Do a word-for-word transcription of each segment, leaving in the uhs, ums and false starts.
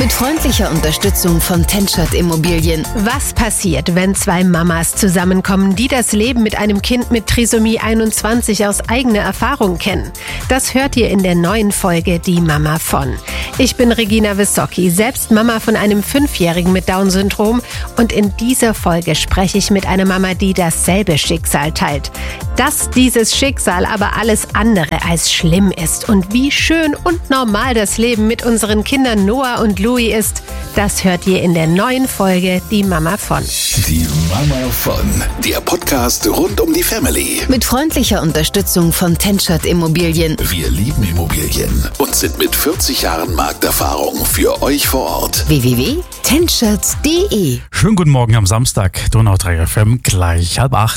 Mit freundlicher Unterstützung von Tenschert Immobilien. Was passiert, wenn zwei Mamas zusammenkommen, die das Leben mit einem Kind mit Trisomie einundzwanzig aus eigener Erfahrung kennen? Das hört ihr in der neuen Folge Die Mama von. Ich bin Regina Wissocki, selbst Mama von einem Fünfjährigen mit Down-Syndrom, und in dieser Folge spreche ich mit einer Mama, die dasselbe Schicksal teilt. Dass dieses Schicksal aber alles andere als schlimm ist und wie schön und normal das Leben mit unseren Kindern Noah und Louis ist, das hört ihr in der neuen Folge Die Mama von. Die Mama von, der Podcast rund um die Family. Mit freundlicher Unterstützung von Tenschert Immobilien. Wir lieben Immobilien und sind mit vierzig Jahren Markterfahrung für euch vor Ort. w w w punkt tenschert punkt d e Schönen guten Morgen am Samstag, Donau drei F M, gleich halb acht.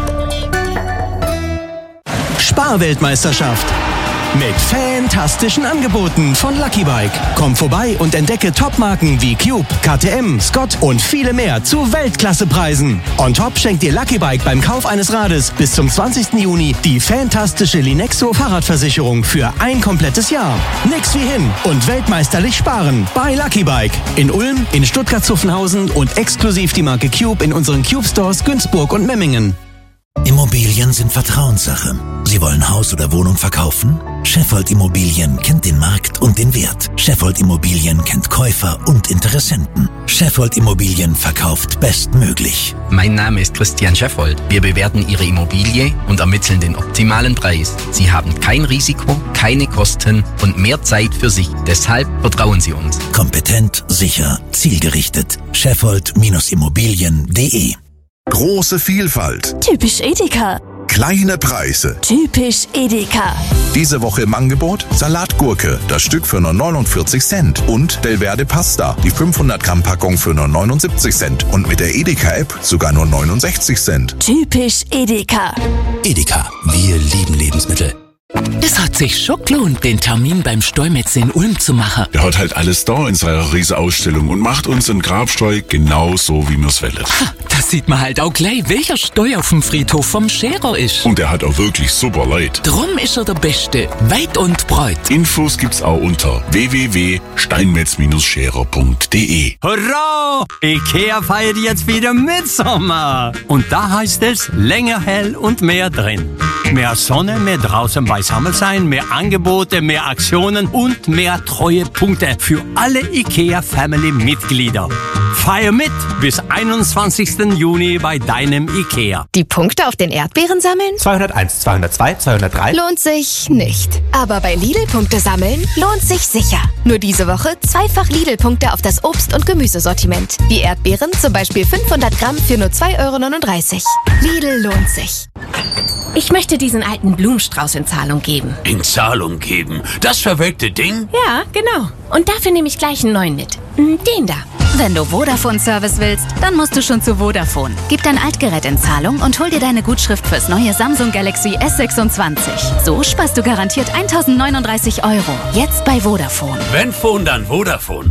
Sparweltmeisterschaft mit fantastischen Angeboten von Lucky Bike. Komm vorbei und entdecke Topmarken wie Cube, K T M, Scott und viele mehr zu Weltklassepreisen. On top schenkt dir Lucky Bike beim Kauf eines Rades bis zum zwanzigsten Juni die fantastische Linexo Fahrradversicherung für ein komplettes Jahr. Nix wie hin und weltmeisterlich sparen bei Lucky Bike. In Ulm, in Stuttgart-Zuffenhausen und exklusiv die Marke Cube in unseren Cube Stores Günzburg und Memmingen. Immobilien sind Vertrauenssache. Sie wollen Haus oder Wohnung verkaufen? Scheffold Immobilien kennt den Markt und den Wert. Scheffold Immobilien kennt Käufer und Interessenten. Scheffold Immobilien verkauft bestmöglich. Mein Name ist Christian Scheffold. Wir bewerten Ihre Immobilie und ermitteln den optimalen Preis. Sie haben kein Risiko, keine Kosten und mehr Zeit für sich. Deshalb vertrauen Sie uns. Kompetent, sicher, zielgerichtet. Scheffold Immobilien punkt d e Große Vielfalt. Typisch Edeka. Kleine Preise. Typisch Edeka. Diese Woche im Angebot Salatgurke, das Stück für nur neunundvierzig Cent. Und Delverde Pasta, die fünfhundert Gramm Packung für nur neunundsiebzig Cent. Und mit der Edeka-App sogar nur neunundsechzig Cent. Typisch Edeka. Edeka, wir lieben Lebensmittel. Es hat sich schon gelohnt, den Termin beim Steumetz in Ulm zu machen. Der hat halt alles da in seiner Riesenausstellung und macht uns einen Grabsteu genau so, wie wir's wollen. Ha, da sieht man halt auch gleich, welcher Steu auf dem Friedhof vom Scherer ist. Und er hat auch wirklich super Leute. Drum ist er der Beste, weit und breit. Infos gibt's auch unter w w w punkt steinmetz scherer punkt d e. Hurra! Ikea feiert jetzt wieder Mitsommer. Und da heißt es länger hell und mehr drin. Mehr Sonne, mehr draußen beisammen sein, mehr Angebote, mehr Aktionen und mehr Treuepunkte für alle IKEA-Family-Mitglieder. Feier mit bis einundzwanzigsten Juni bei deinem IKEA. Die Punkte auf den Erdbeeren sammeln? zweihunderteins, zweihundertzwei, zweihundertdrei. Lohnt sich nicht. Aber bei Lidl-Punkte sammeln lohnt sich sicher. Nur diese Woche zweifach Lidl-Punkte auf das Obst- und Gemüsesortiment. Die Erdbeeren zum Beispiel fünfhundert Gramm für nur zwei Euro neununddreißig. Lidl lohnt sich. Ich möchte diesen alten Blumenstrauß in Zahlung geben. In Zahlung geben? Das verwelkte Ding? Ja, genau. Und dafür nehme ich gleich einen neuen mit. Den da. Wenn du Vodafone-Service willst, dann musst du schon zu Vodafone. Gib dein Altgerät in Zahlung und hol dir deine Gutschrift fürs neue Samsung Galaxy S sechsundzwanzig. So sparst du garantiert eintausendneununddreißig Euro. Jetzt bei Vodafone. Wenn Phone, dann Vodafone.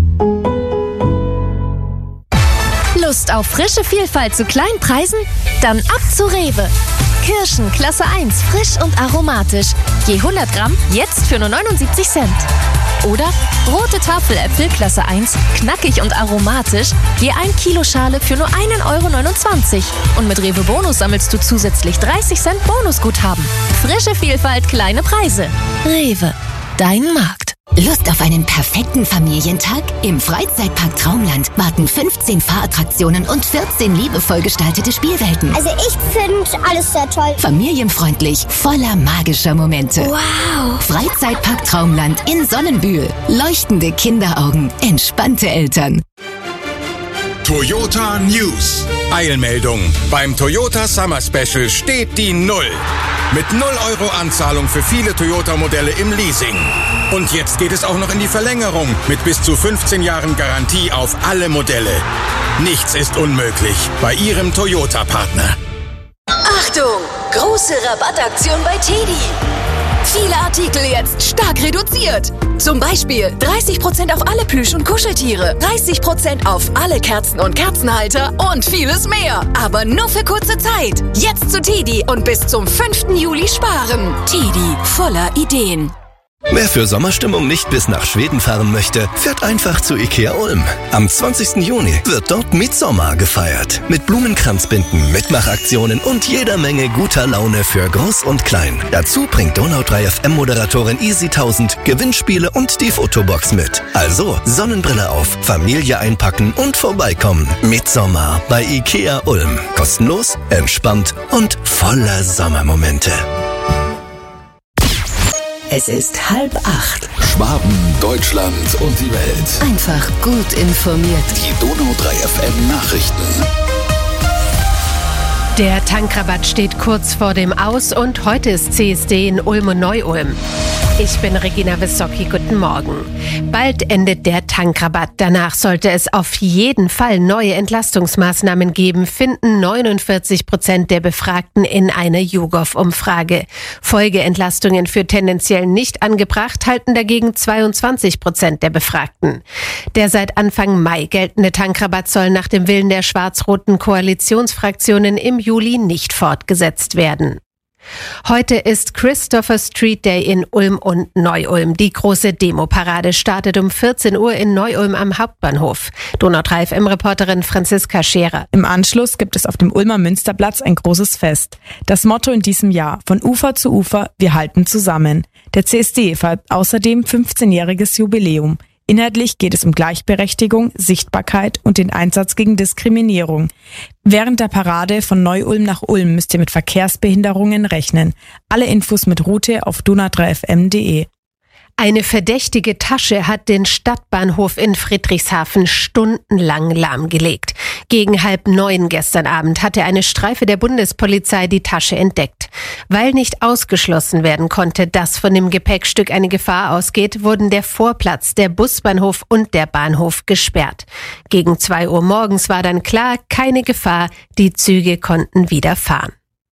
Lust auf frische Vielfalt zu kleinen Preisen? Dann ab zu Rewe. Kirschen Klasse eins, frisch und aromatisch. Je hundert Gramm jetzt für nur neunundsiebzig Cent. Oder rote Tafeläpfel Klasse eins, knackig und aromatisch. Je ein Kilo Schale für nur einen Euro neunundzwanzig. Und mit Rewe Bonus sammelst du zusätzlich dreißig Cent Bonusguthaben. Frische Vielfalt, kleine Preise. Rewe, dein Markt. Lust auf einen perfekten Familientag? Im Freizeitpark Traumland warten fünfzehn Fahrattraktionen und vierzehn liebevoll gestaltete Spielwelten. Also ich finde alles sehr toll. Familienfreundlich, voller magischer Momente. Wow! Freizeitpark Traumland in Sonnenbühl. Leuchtende Kinderaugen, entspannte Eltern. Toyota News. Eilmeldung. Beim Toyota Summer Special steht die Null. Mit null Euro Anzahlung für viele Toyota-Modelle im Leasing. Und jetzt geht es auch noch in die Verlängerung mit bis zu fünfzehn Jahren Garantie auf alle Modelle. Nichts ist unmöglich bei Ihrem Toyota-Partner. Achtung! Große Rabattaktion bei Teddy. Viele Artikel jetzt stark reduziert. Zum Beispiel dreißig Prozent auf alle Plüsch- und Kuscheltiere, dreißig Prozent auf alle Kerzen und Kerzenhalter und vieles mehr. Aber nur für kurze Zeit. Jetzt zu Teddy und bis zum fünften Juli sparen. Teddy, voller Ideen. Wer für Sommerstimmung nicht bis nach Schweden fahren möchte, fährt einfach zu IKEA Ulm. Am zwanzigsten Juni wird dort Mitsommer gefeiert. Mit Blumenkranzbinden, Mitmachaktionen und jeder Menge guter Laune für Groß und Klein. Dazu bringt Donau drei F M-Moderatorin Easy tausend Gewinnspiele und die Fotobox mit. Also Sonnenbrille auf, Familie einpacken und vorbeikommen. Mitsommer bei IKEA Ulm. Kostenlos, entspannt und voller Sommermomente. Es ist halb acht. Schwaben, Deutschland und die Welt. Einfach gut informiert. Die Donau drei F M Nachrichten. Der Tankrabatt steht kurz vor dem Aus und heute ist C S D in Ulm und Neu-Ulm. Ich bin Regina Wissocki, guten Morgen. Bald endet der Tankrabatt. Danach sollte es auf jeden Fall neue Entlastungsmaßnahmen geben, finden neunundvierzig Prozent der Befragten in einer YouGov-Umfrage. Folgeentlastungen für tendenziell nicht angebracht halten dagegen zweiundzwanzig Prozent der Befragten. Der seit Anfang Mai geltende Tankrabatt soll nach dem Willen der schwarz-roten Koalitionsfraktionen im Juli nicht fortgesetzt werden. Heute ist Christopher Street Day in Ulm und Neu-Ulm. Die große Demoparade startet um vierzehn Uhr in Neu-Ulm am Hauptbahnhof. Donau drei F M-Reporterin Franziska Scherer. Im Anschluss gibt es auf dem Ulmer Münsterplatz ein großes Fest. Das Motto in diesem Jahr: Von Ufer zu Ufer, wir halten zusammen. Der C S D feiert außerdem fünfzehnjähriges Jubiläum. Inhaltlich geht es um Gleichberechtigung, Sichtbarkeit und den Einsatz gegen Diskriminierung. Während der Parade von Neu-Ulm nach Ulm müsst ihr mit Verkehrsbehinderungen rechnen. Alle Infos mit Route auf donau drei f m punkt de. Eine verdächtige Tasche hat den Stadtbahnhof in Friedrichshafen stundenlang lahmgelegt. Gegen halb neun gestern Abend hatte eine Streife der Bundespolizei die Tasche entdeckt. Weil nicht ausgeschlossen werden konnte, dass von dem Gepäckstück eine Gefahr ausgeht, wurden der Vorplatz, der Busbahnhof und der Bahnhof gesperrt. Gegen zwei Uhr morgens war dann klar, keine Gefahr, die Züge konnten wieder fahren.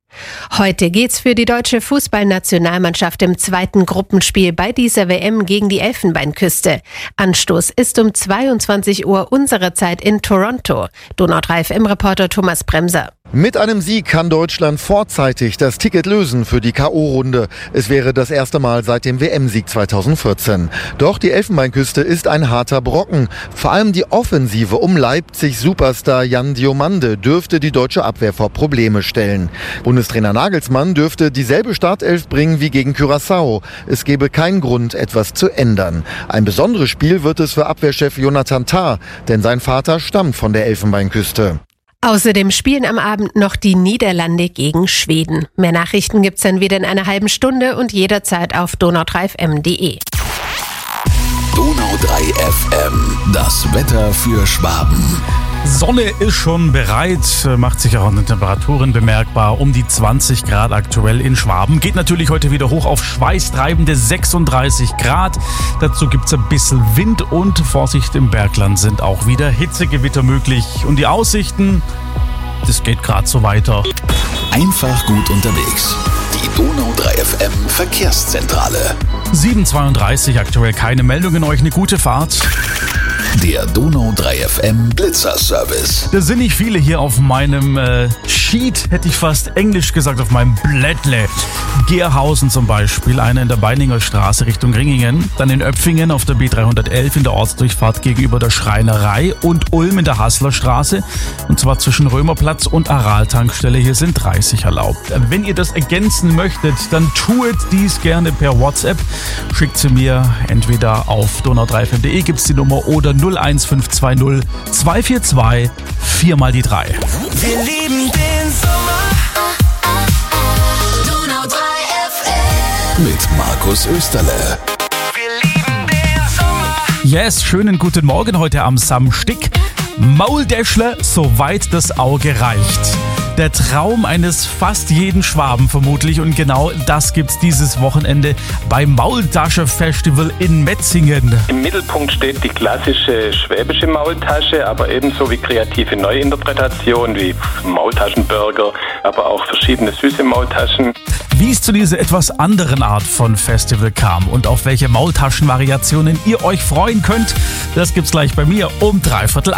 Heute geht's für die deutsche Fußballnationalmannschaft im zweiten Gruppenspiel bei dieser W M gegen die Elfenbeinküste. Anstoß ist um zweiundzwanzig Uhr unserer Zeit in Toronto. Donau drei F M-Reporter Thomas Bremser. Mit einem Sieg kann Deutschland vorzeitig das Ticket lösen für die K O-Runde. Es wäre das erste Mal seit dem W M-Sieg zweitausendvierzehn. Doch die Elfenbeinküste ist ein harter Brocken. Vor allem die Offensive um Leipzig-Superstar Jan Diomande dürfte die deutsche Abwehr vor Probleme stellen. Bundestrainer Nagelsmann dürfte dieselbe Startelf bringen wie gegen Curaçao. Es gäbe keinen Grund, etwas zu ändern. Ein besonderes Spiel wird es für Abwehrchef Jonathan Tah, denn sein Vater stammt von der Elfenbeinküste. Außerdem spielen am Abend noch die Niederlande gegen Schweden. Mehr Nachrichten gibt's dann wieder in einer halben Stunde und jederzeit auf donau drei f m punkt de. Donau drei F M, das Wetter für Schwaben. Sonne ist schon bereit, macht sich auch an den Temperaturen bemerkbar. Um die zwanzig Grad aktuell in Schwaben. Geht natürlich heute wieder hoch auf schweißtreibende sechsunddreißig Grad. Dazu gibt's ein bisschen Wind und Vorsicht, im Bergland sind auch wieder Hitzegewitter möglich. Und die Aussichten, das geht gerade so weiter. Einfach gut unterwegs. Die Donau drei F M Verkehrszentrale. sieben zweiunddreißig, aktuell keine Meldungen, euch eine gute Fahrt. Der Donau drei F M Blitzer-Service. Da sind nicht viele hier auf meinem äh, Sheet, hätte ich fast Englisch gesagt, auf meinem Blättle. Gerhausen zum Beispiel, einer in der Beininger Straße Richtung Ringingen. Dann in Öpfingen auf der B dreihundertelf in der Ortsdurchfahrt gegenüber der Schreinerei. Und Ulm in der Hasslerstraße. Und zwar zwischen Römerplatz und Aral-Tankstelle. Hier sind dreißig erlaubt. Wenn ihr das ergänzen möchtet, dann tut dies gerne per WhatsApp. Schickt sie mir entweder auf donau drei f m punkt de, gibt's die Nummer, oder null eins fünf zwei null zwei vier zwei vier mal die drei. Wir lieben den Sommer. Donau drei F M. Mit Markus Österle. Wir lieben den Sommer. Yes, schönen guten Morgen heute am Samstag. Maultäschler, soweit das Auge reicht. Der Traum eines fast jeden Schwaben vermutlich, und genau das gibt's dieses Wochenende beim Maultasche Festival in Metzingen. Im Mittelpunkt steht die klassische schwäbische Maultasche, aber ebenso wie kreative Neuinterpretationen wie Maultaschenburger, aber auch verschiedene süße Maultaschen. Wie es zu dieser etwas anderen Art von Festival kam und auf welche Maultaschenvariationen ihr euch freuen könnt, das gibt's gleich bei mir um dreiviertel